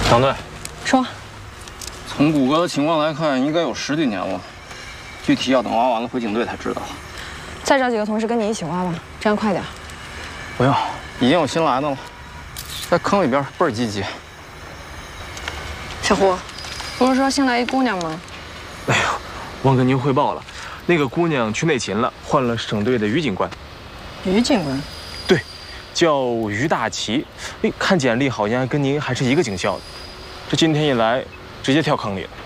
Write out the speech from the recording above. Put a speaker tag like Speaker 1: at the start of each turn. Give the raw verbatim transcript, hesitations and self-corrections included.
Speaker 1: 张队，
Speaker 2: 说，
Speaker 1: 从谷歌的情况来看，应该有十几年了，具体要等挖完了回警队才知道。
Speaker 2: 再找几个同事跟你一起挖吧，这样快点。
Speaker 1: 不用，已经有新来的了，在坑里边倍儿积极。
Speaker 2: 小胡，不是说新来一姑娘吗？
Speaker 3: 哎呦，忘跟您汇报了，那个姑娘去内勤了，换了省队的于警官。
Speaker 2: 于警官？
Speaker 3: 对，叫于大奇。哎，看简历好像跟您还是一个警校的。这今天一来，直接跳坑里了。